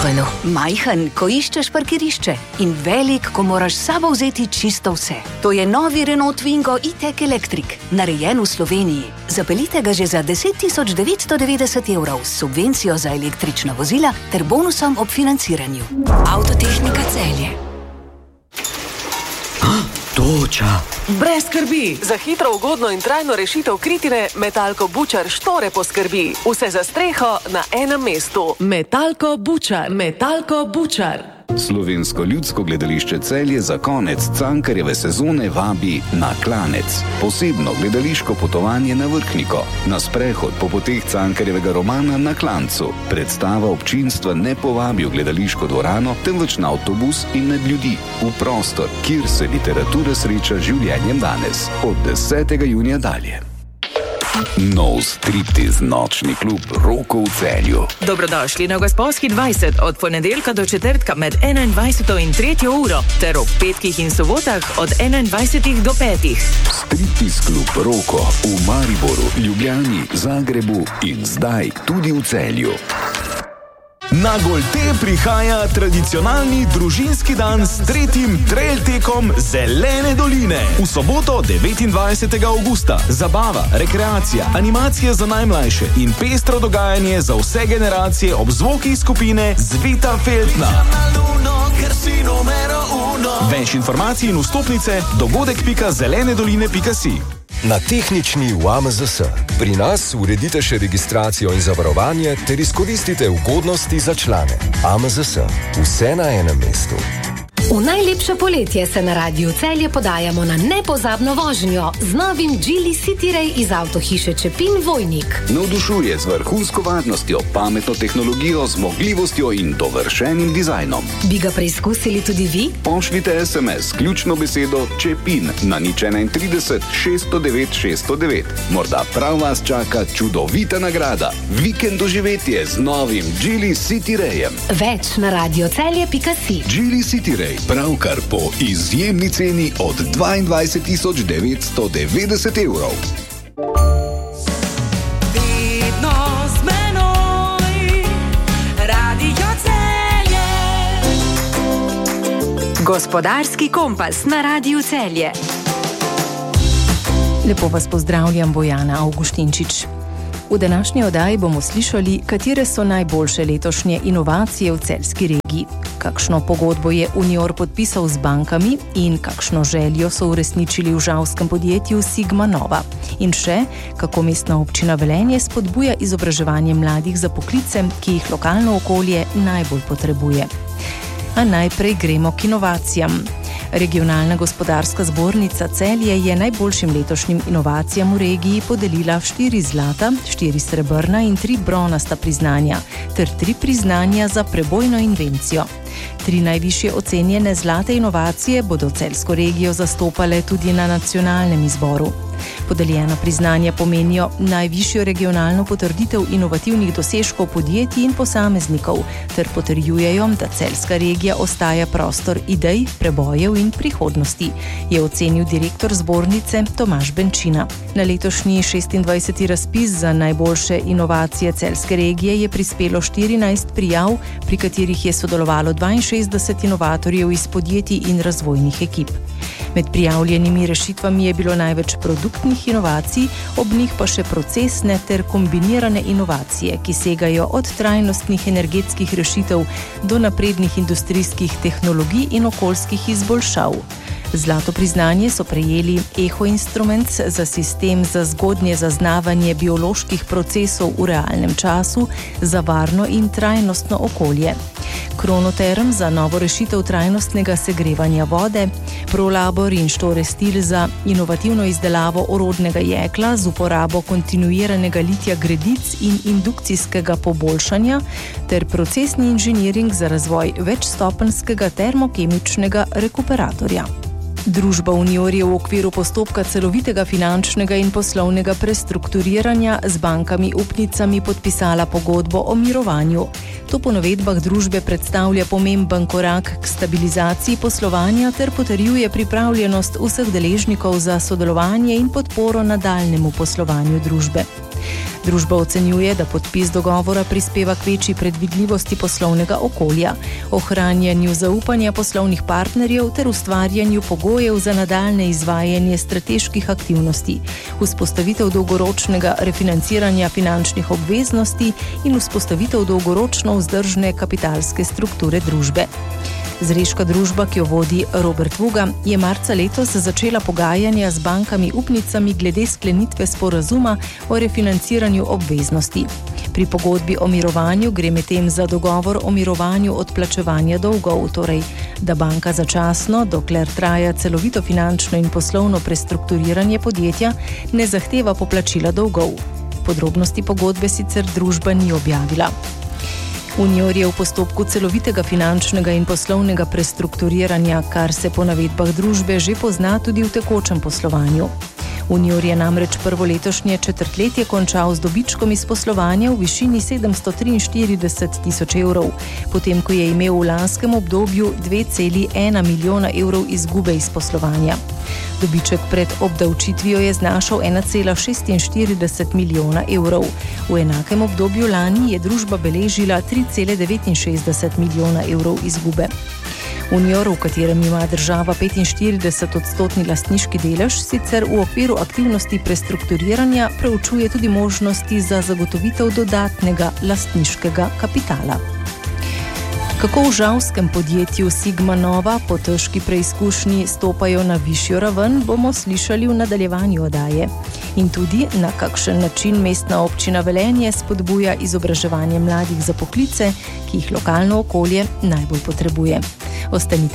Opelu. Majhen, ko iščeš parkirišče, in velik, ko moraš s sabo vzeti čisto vse. To je novi Renault Twingo e-tech Electric, narejen v Sloveniji. Zapeljite ga že za 10.990 € s subvencijo za električna vozila ter bonusom ob financiranju. Avtotehnika Celje. Toča. Brez skrbi, za hitro, ugodno in trajno rešitev kritine Metalko Bučar Štore poskrbi. Vse za streho na enem mestu. Metalko Bučar. Slovensko ljudsko gledališče Celje za konec Cankarjeve sezone vabi na Klanec. Posebno gledališko potovanje na Vrhniko. Na sprehod po poteh Cankarjevega romana Na Klancu. Predstava občinstva ne povabi v gledališko dvorano, temveč na avtobus in med ljudi. V prostor, kjer se literatura sreča življenjem danes. Od 10. junija dalje. Nov striptiz nočni klub Roko v Celju. Dobrodošli na Gosposki 20 od ponedeljka do četrtka med 21. in 3. uro ter ob petkih in sobotah od 21. do 5. Striptiz klub Roko v Mariboru, Ljubljani, Zagrebu in zdaj tudi v Celju. Na Golte prihaja tradicionalni družinski dan s tretjim trail tekom Zelene doline. V soboto 29. augusta. Zabava, rekreacija, animacije za najmlajše in pestro dogajanje za vse generacije ob zvokih skupine Zveta Feltna. Več informacij in vstopnice dogodek.zelenedoline.si. Na tehnični v AMZS. Pri nas uredite še registracijo in zavarovanje ter izkoristite ugodnosti za člane. AMZS. Vse na enem mestu. V najlepše poletje se na Radiu Celje podajamo na nepozabno vožnjo z novim Geely City Ray iz avtohiše Čepin Vojnik. Navdušuje z vrhunsko varnostjo, pametno tehnologijo, zmogljivostjo in dovršenim dizajnom. Bi ga preizkusili tudi vi? Pošljite SMS ključno besedo Čepin na 031 609 609. Morda prav vas čaka čudovita nagrada. Vikend doživetje z novim Geely City Rayem. Več na radiocelje.si. Geely City Ray. Pravkar po izjemni ceni od 22.990 €. Vedno z menoj, Radio Celje. Gospodarski kompas na Radiu Celje. Lepo vas pozdravljam, Bojana Avguštinčič. V današnji oddaji bomo slišali, katere so najboljše letošnje inovacije v celjski regiji, kakšno pogodbo je Unior podpisal z bankami in kakšno željo so uresničili v žalskem podjetju Sigma Nova. In še, kako mestna občina Velenje spodbuja izobraževanje mladih za poklice, ki jih lokalno okolje najbolj potrebuje. A najprej gremo k inovacijam. Regionalna gospodarska zbornica Celje je najboljšim letošnjim inovacijam v regiji podelila 4 zlata, 4 srebrna in 3 bronasta priznanja, ter 3 priznanja za prebojno invencijo. 3 najvišje ocenjene zlate inovacije bodo celjsko regijo zastopale tudi na nacionalnem izboru. Podeljena priznanja pomenijo najvišjo regionalno potrditev inovativnih dosežkov podjetij in posameznikov, ter potrjujejo, da celjska regija ostaja prostor idej, prebojev in prihodnosti, je ocenil direktor zbornice Tomaž Benčina. Na letošnji 26. razpis za najboljše inovacije celjske regije je prispelo 14 prijav, pri katerih je sodelovalo 62 inovatorjev iz podjetij in razvojnih ekip. Med prijavljenimi rešitvami je bilo največ produktnih inovacij, ob njih pa še procesne ter kombinirane inovacije, ki segajo od trajnostnih energetskih rešitev do naprednih industrijskih tehnologij in okoljskih izboljšav. Zlato priznanje so prejeli Eho Instruments za sistem za zgodnje zaznavanje bioloških procesov v realnem času za varno in trajnostno okolje. Kronoterm za novo rešitev trajnostnega segrevanja vode, Prolabor in Štore Stil za inovativno izdelavo orodnega jekla z uporabo kontinuiranega litja gredic in indukcijskega poboljšanja ter procesni inženiring za razvoj večstopenjskega termokemičnega rekuperatorja. Družba Unior je v okviru postopka celovitega finančnega in poslovnega prestrukturiranja z bankami upnicami podpisala pogodbo o mirovanju. To po navedbah družbe predstavlja pomemben korak k stabilizaciji poslovanja ter potrjuje pripravljenost vseh deležnikov za sodelovanje in podporo nadaljnemu poslovanju družbe. Družba ocenjuje, da podpis dogovora prispeva k večji predvidljivosti poslovnega okolja, ohranjanju zaupanja poslovnih partnerjev ter ustvarjanju pogojev za nadaljne izvajanje strateških aktivnosti, vzpostavitev dolgoročnega refinanciranja finančnih obveznosti in vzpostavitev dolgoročno vzdržne kapitalske strukture družbe. Zreška družba, ki jo vodi Robert Vuga, je marca letos začela pogajanja z bankami upnicami glede sklenitve sporazuma o refinanciranju obveznosti. Pri pogodbi o mirovanju gre medtem za dogovor o mirovanju odplačevanja dolgov, torej, da banka začasno, dokler traja celovito finančno in poslovno prestrukturiranje podjetja, ne zahteva poplačila dolgov. Podrobnosti pogodbe sicer družba ni objavila. Unior je v postopku celovitega finančnega in poslovnega prestrukturiranja, kar se po navedbah družbe že pozna tudi v tekočem poslovanju. Unior je namreč prvo letošnje četrtletje končal z dobičkom iz poslovanja v višini 743 tisoč evrov, potem ko je imel v lanskem obdobju 2,1 milijona evrov izgube iz poslovanja. Dobiček pred obdavčitvijo je znašal 1,46 milijona evrov. V enakem obdobju lani je družba beležila 3,69 milijona evrov izgube. Unior, v katerem ima država 45-odstotni lastniški delež, sicer v okviru aktivnosti prestrukturiranja preučuje tudi možnosti za zagotovitev dodatnega lastniškega kapitala. Kako v žalskem podjetju Sigma Nova po težki preizkušnji stopajo na višjo raven, bomo slišali v nadaljevanju oddaje. In tudi, na kakšen način mestna občina Velenje spodbuja izobraževanje mladih za poklice, ki jih lokalno okolje najbolj potrebuje. Ostanite